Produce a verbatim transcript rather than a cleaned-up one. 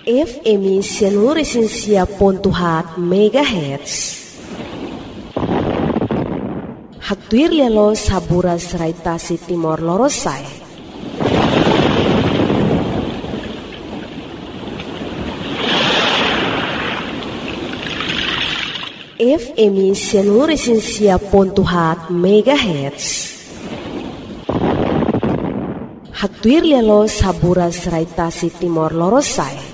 F M seluruh resensia pontuhat megahertz. Haktuir lelo sabura seraitasi timor lorosai. F M seluruh resensia pontuhat megahertz. Haktuir lelo sabura seraitasi timor lorosai.